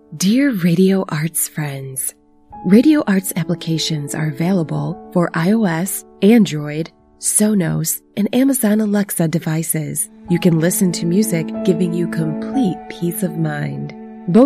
Dear Radio Arts friends, Radio Arts applications are available for iOS, Android, Sonos, and Amazon Alexa devices. You can listen to music giving you complete peace of mind.